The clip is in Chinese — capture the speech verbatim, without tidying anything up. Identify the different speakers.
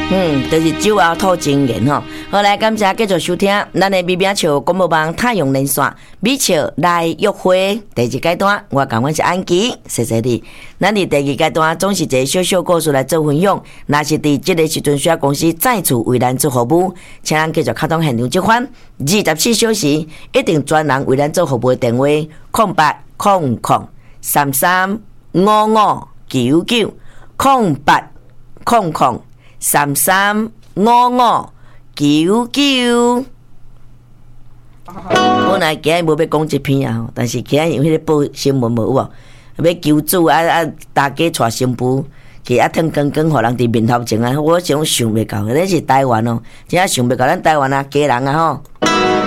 Speaker 1: 嗯，就是酒后吐真言吼。好，来感谢继续收听咱的美美笑广播网太阳连线美笑来约会第二阶段，我讲我是安琪，谢谢你。咱伫第二阶段总是一个小小故事来做分享，若是伫即个时阵需要公司再次为咱做服务，请咱继续开通现场接番，二十四小时一定专人为咱做服务的电话：空八空空三三五五九九空八空空。三三五五九九，本来今日无要讲这篇啊，但是今日因为咧报新闻无有无，要求助啊啊，大家带新妇去啊腾光光，互人伫面头前啊，我想想袂到，那是台湾哦，真正想袂到咱台湾啊家人啊吼。